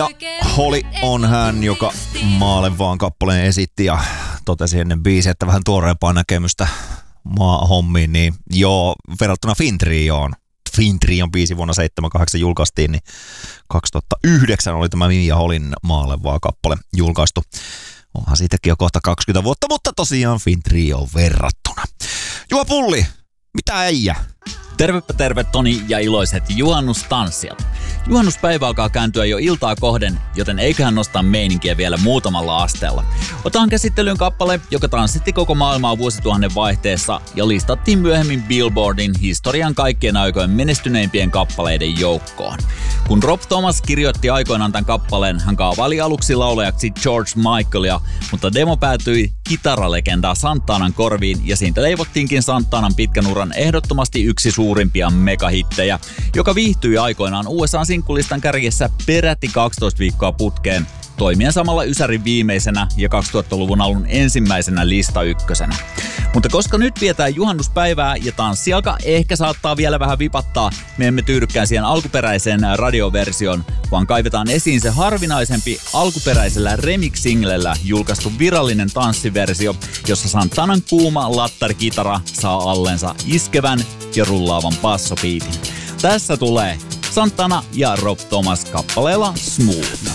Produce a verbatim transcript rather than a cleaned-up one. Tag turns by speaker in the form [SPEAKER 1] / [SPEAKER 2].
[SPEAKER 1] Mia Holly on hän, joka Maalle vaan kappaleen esitti ja totesi ennen biisiä, että vähän tuoreempaa näkemystä maa-hommiin, niin joo, verrattuna Fintrioon. Fintrion biisi vuonna seitsemänkymmentäkahdeksan julkaistiin, niin kaksituhattayhdeksän oli tämä Mia Hollyn Maalle vaan kappale julkaistu. Onhan siitäkin jo kohta kaksikymmentä vuotta, mutta tosiaan Fintrioon verrattuna. Juha Pulli, mitä äijä?
[SPEAKER 2] Tervepä terve Toni ja iloiset juhannustanssijat. Juhannuspäivä alkaa kääntyä jo iltaa kohden, joten eiköhän nostaa meininkiä vielä muutamalla asteella. Otetaan käsittelyyn kappale, joka tanssitti koko maailmaa vuosituhannen vaihteessa ja listattiin myöhemmin Billboardin historian kaikkien aikojen menestyneimpien kappaleiden joukkoon. Kun Rob Thomas kirjoitti aikoinaan tämän kappaleen, hän kaavaili aluksi laulajaksi George Michaelia, mutta demo päätyi kitaralegendaa Santanan korviin ja siitä leivottiinkin Santanan pitkän uran ehdottomasti yksi suurimpia megahittejä, joka viihtyi aikoinaan U S A-sinkkulistan kärjessä peräti kaksitoista viikkoa putkeen, toimien samalla ysärin viimeisenä ja kaksituhattaluvun alun ensimmäisenä lista ykkösenä. Mutta koska nyt vietään juhannuspäivää ja tanssijalka ehkä saattaa vielä vähän vipattaa, me emme tyydykään siihen alkuperäiseen radioversioon, vaan kaivetaan esiin se harvinaisempi alkuperäisellä remix-singlellä julkaistu virallinen tanssiversio, jossa Santanan kuuma lattarikitara saa allensa iskevän ja rullaavan bassopiitin. Tässä tulee Santana ja Rob Thomas kappaleella Smooth.